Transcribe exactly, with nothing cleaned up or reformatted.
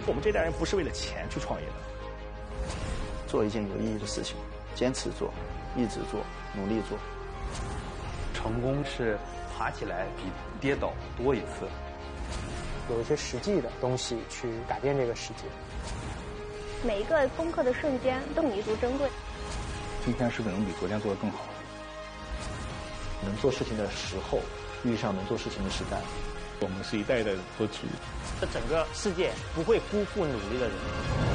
我们这代人不是为了钱去创业的， 做一件有意义的事情，坚持做，一直做，努力做。 成功是爬起来比跌倒多一次。 有一些实际的东西去改变这个世界。 每一个攻克的瞬间都弥足珍贵。 今天是不是能比昨天做得更好？ 能做事情的时候，遇上能做事情的时代。 我们是一代代的做主。 这整个世界不会辜负努力的人。